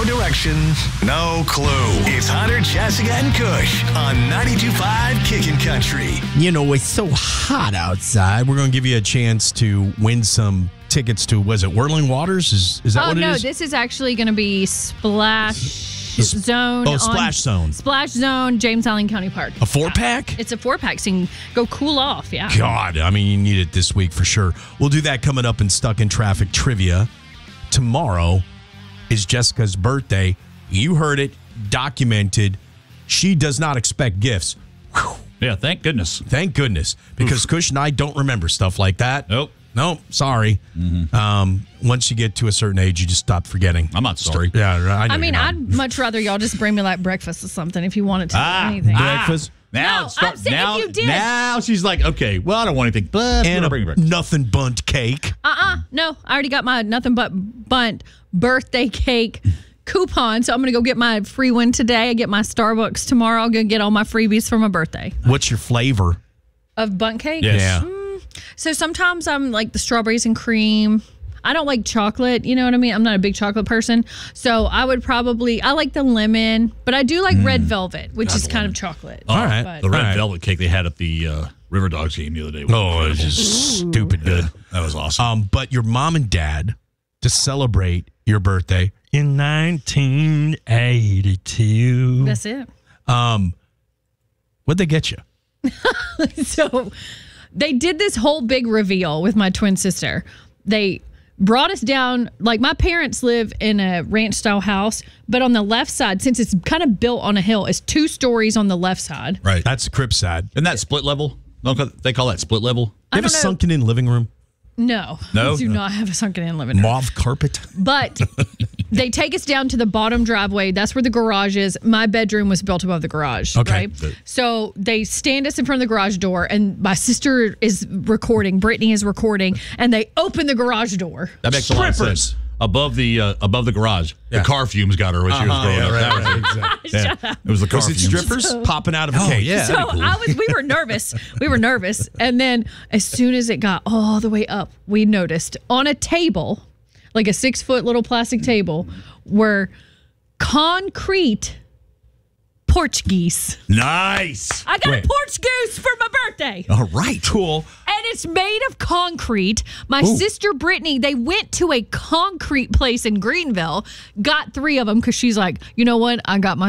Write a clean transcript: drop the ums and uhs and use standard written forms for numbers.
no direction, no clue. It's Hunter, Jessica, and Kush on 92.5 Kickin' Country. You know, it's so hot outside. We're going to give you a chance to win some tickets to, was it Whirling Waters? Is that what it is? Oh, no, this is actually going to be Splash Zone. Oh, Splash Zone. Splash Zone, James Allen County Park. A 4-pack? It's a 4-pack, so you can go cool off, yeah. God, I mean, you need it this week for sure. We'll do that coming up in Stuck in Traffic Trivia. Tomorrow is Jessica's birthday. You heard it, documented. She does not expect gifts. Whew. Yeah, thank goodness. Thank goodness, because Kush and I don't remember stuff like that. Nope, sorry. Mm-hmm. Once you get to a certain age, you just stop forgetting. I'm not sorry. Yeah, I know I mean, you're not. I'd much rather y'all just bring me like breakfast or something if you wanted to. Anything. Breakfast. Now, No, I'm saying if you did. Now she's like, okay, well, I don't want anything, but And bring a breakfast. nothing bunt cake. No, I already got my nothing but bunt birthday cake coupon, so I'm going to go get my free one today. I get my Starbucks tomorrow. I'm going to get all my freebies for my birthday. What's your flavor? Of bunt cake? Yes. Yeah. So sometimes I'm like the strawberries and cream. I don't like chocolate, you know what I mean? I'm not a big chocolate person. So I like the lemon, but I do like red velvet, which is kind of chocolate. All right. But- The red All right. velvet cake they had at the River Dogs game the other day. Oh, it was just stupid good. That was awesome. But your mom and dad, to celebrate your birthday in 1982, That's it. what'd they get you? So they did this whole big reveal with my twin sister. They brought us down, like my parents live in a ranch style house, but on the left side, since it's kind of built on a hill, it's 2 stories on the left side. Right. That's the crib side. Isn't that split level? They call that split level? You have a don't know. sunken in living room? No? I do not have a sunken in living room. Mauve carpet? But they take us down to the bottom driveway. That's where the garage is. My bedroom was built above the garage. Okay. Right? So they stand us in front of the garage door, and my sister is recording. Brittany is recording, and they open the garage door. That makes a lot of Strippers. sense. Above the garage. Yeah. The car fumes got her when she was growing up. That was it. exactly. Yeah. It was the car Was it fumes. strippers popping out of a cake? yeah. So That'd be cool. we were nervous. We were nervous. And then as soon as it got all the way up, we noticed on a table, like a 6-foot little plastic table, were concrete porch geese. Nice. I got Wait. a porch goose for my birthday. All right. Cool. And it's made of concrete. My sister Brittany, they went to a concrete place in Greenville, got 3 of them because she's like, you know what? I got my